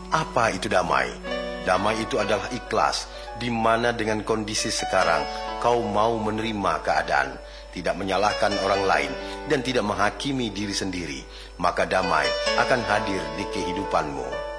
Apa itu damai? Damai itu adalah ikhlas, di mana dengan kondisi sekarang kau mau menerima keadaan, tidak menyalahkan orang lain, dan tidak menghakimi diri sendiri. Maka damai akan hadir di kehidupanmu.